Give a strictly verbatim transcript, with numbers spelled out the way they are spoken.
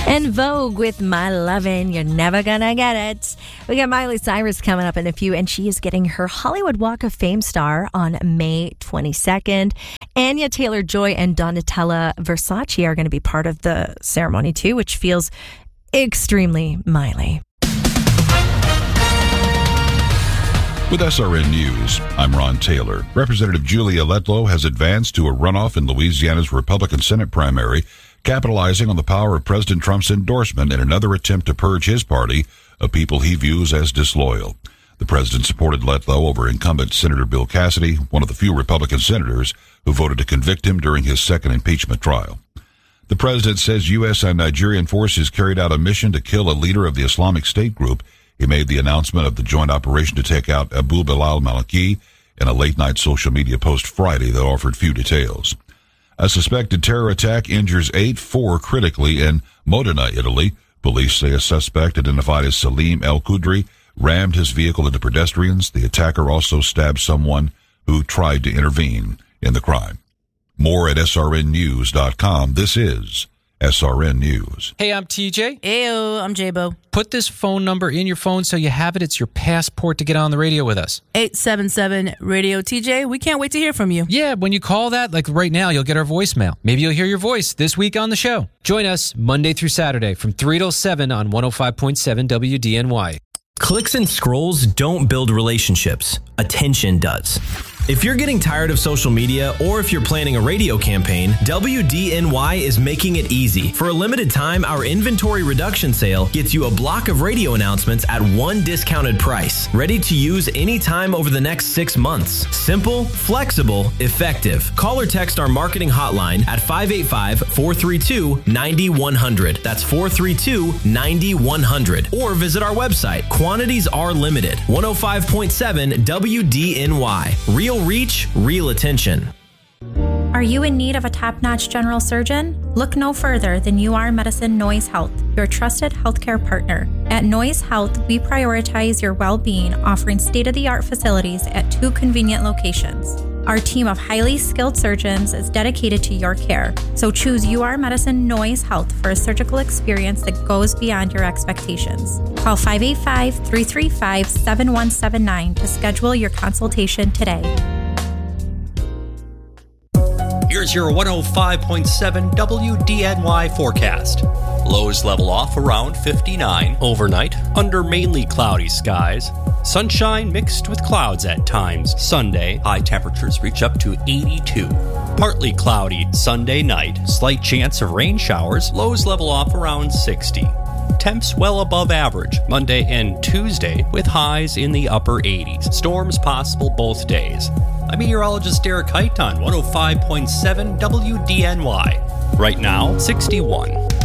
And Vogue with My Lovin', You're Never Gonna Get It. We got Miley Cyrus coming up in a few, and she is getting her Hollywood Walk of Fame star on May twenty-second. Anya Taylor-Joy and Donatella Versace are going to be part of the ceremony too, which feels extremely Miley. With S R N News, I'm Ron Taylor. Representative Julia Letlow has advanced to a runoff in Louisiana's Republican Senate primary, capitalizing on the power of President Trump's endorsement in another attempt to purge his party of people he views as disloyal. The president supported Letlow over incumbent Senator Bill Cassidy, one of the few Republican senators who voted to convict him during his second impeachment trial. The president says U S and Nigerian forces carried out a mission to kill a leader of the Islamic State group. He made the announcement of the joint operation to take out Abu Bilal Maliki in a late-night social media post Friday that offered few details. A suspected terror attack injures eight, four critically in Modena, Italy. Police say a suspect identified as Salim El-Qudri rammed his vehicle into pedestrians. The attacker also stabbed someone who tried to intervene in the crime. More at S R N news dot com. This is S R N News. Hey, I'm T J. Heyo, I'm J-Bo. Put this phone number in your phone so you have it. It's your passport to get on the radio with us. eight seven seven radio T J. We can't wait to hear from you. Yeah, when you call that, like right now, you'll get our voicemail. Maybe you'll hear your voice this week on the show. Join us Monday through Saturday from three till seven on one oh five point seven W D N Y. Clicks and scrolls don't build relationships. Attention does. If you're getting tired of social media or if you're planning a radio campaign, W D N Y is making it easy. For a limited time, our inventory reduction sale gets you a block of radio announcements at one discounted price, ready to use anytime over the next six months. Simple, flexible, effective. Call or text our marketing hotline at five eight five, four three two, nine one zero zero. That's four three two, nine one zero zero. Or visit our website. Quantities are limited. one oh five point seven W D N Y. Real reach, real attention. Are you in need of a top-notch general surgeon? Look no further than U R Medicine Noyes Health, your trusted healthcare partner. At Noyes Health, we prioritize your well-being, offering state-of-the-art facilities at two convenient locations. Our team of highly skilled surgeons is dedicated to your care, so choose U R Medicine Noyes Health for a surgical experience that goes beyond your expectations. Call five eight five, three three five, seven one seven nine to schedule your consultation today. Here's your one oh five point seven W D N Y forecast. Lows level off around fifty-nine overnight under mainly cloudy skies. Sunshine mixed with clouds at times. Sunday, high temperatures reach up to eighty-two. Partly cloudy Sunday night. Slight chance of rain showers. Lows level off around sixty. Temps well above average Monday and Tuesday with highs in the upper eighties. Storms possible both days. I'm meteorologist Derek Height on one oh five point seven W D N Y. Right now, sixty-one.